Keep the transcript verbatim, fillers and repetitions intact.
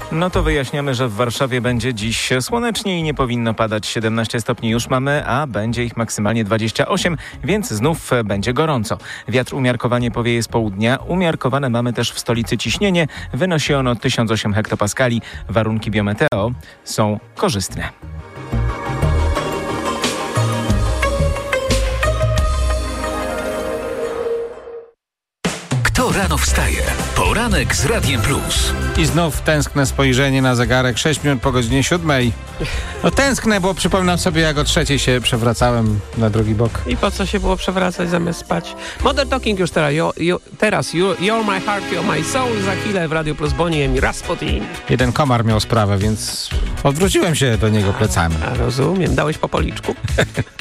No to wyjaśniamy, że w Warszawie będzie dziś słonecznie i nie powinno padać. siedemnaście stopni już mamy, a będzie ich maksymalnie dwadzieścia osiem, więc znów będzie gorąco. Wiatr umiarkowanie powieje z południa. Umiarkowane mamy też w stolicy ciśnienie. Wynosi ono tysiąc osiem hektopaskali. Warunki biometeo są korzystne. Kto rano wstaje? Poranek z Radiem Plus. I znów tęskne spojrzenie na zegarek, sześć minut po godzinie siódmej. No tęsknę, bo przypominam sobie, jak o trzeciej się przewracałem na drugi bok. I po co się było przewracać zamiast spać? Modern Talking już teraz. You, you, teraz you, You're my heart, you're my soul. Za chwilę w Radio Plus Boniem i Rasputin. Jeden komar miał sprawę, więc odwróciłem się do niego plecami. A rozumiem. Dałeś po policzku?